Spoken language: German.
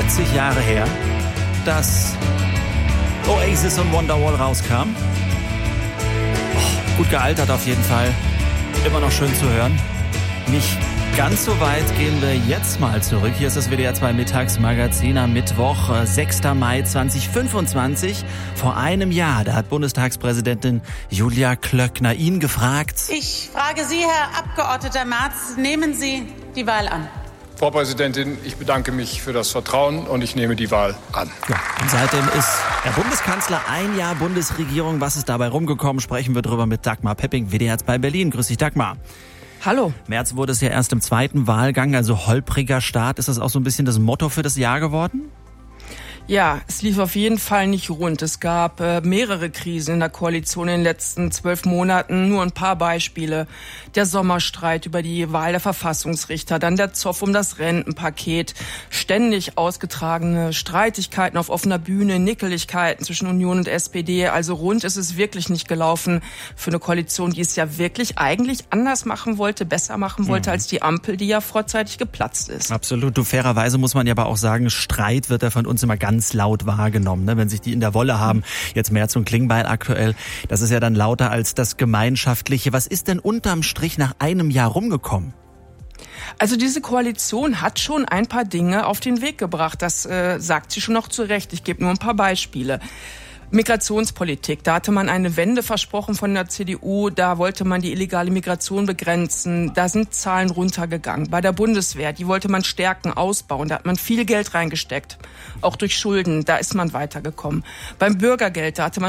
40 Jahre her, dass Oasis und Wonderwall rauskam. Gut gealtert auf jeden Fall. Immer noch schön zu hören. Nicht ganz so weit gehen wir jetzt mal zurück. Hier ist das WDR 2 Mittagsmagazin am Mittwoch, 6. Mai 2025. Vor einem Jahr, da hat Bundestagspräsidentin Julia Klöckner ihn gefragt. Ich frage Sie, Herr Abgeordneter Merz, nehmen Sie die Wahl an? Frau Präsidentin, ich bedanke mich für das Vertrauen und ich nehme die Wahl an. Ja, und seitdem ist der Bundeskanzler ein Jahr Bundesregierung. Was ist dabei rumgekommen? Sprechen wir drüber mit Dagmar Pepping, WDR 2 Berlin. Grüß dich, Dagmar. Hallo. März wurde es ja erst im zweiten Wahlgang, also holpriger Start. Ist das auch so ein bisschen das Motto für das Jahr geworden? Ja, es lief auf jeden Fall nicht rund. Es gab mehrere Krisen in der Koalition in den letzten 12 Monaten. Nur ein paar Beispiele. Der Sommerstreit über die Wahl der Verfassungsrichter, dann der Zoff um das Rentenpaket, ständig ausgetragene Streitigkeiten auf offener Bühne, Nickeligkeiten zwischen Union und SPD. Also rund ist es wirklich nicht gelaufen für eine Koalition, die es ja wirklich eigentlich anders machen wollte, besser machen wollte als die Ampel, die ja vorzeitig geplatzt ist. Absolut. Du, fairerweise muss man ja aber auch sagen, Streit wird ja von uns immer ganz laut wahrgenommen, ne? Wenn sich die in der Wolle haben, jetzt Merz und Klingbeil aktuell, das ist ja dann lauter als das Gemeinschaftliche. Was ist denn unterm Strich nach einem Jahr rumgekommen? Also diese Koalition hat schon ein paar Dinge auf den Weg gebracht. Das sagt sie schon noch zu Recht. Ich gebe nur ein paar Beispiele. Migrationspolitik, da hatte man eine Wende versprochen von der CDU, da wollte man die illegale Migration begrenzen, da sind Zahlen runtergegangen. Bei der Bundeswehr, die wollte man stärken, ausbauen, da hat man viel Geld reingesteckt, auch durch Schulden, da ist man weitergekommen. Beim Bürgergeld, da hatte man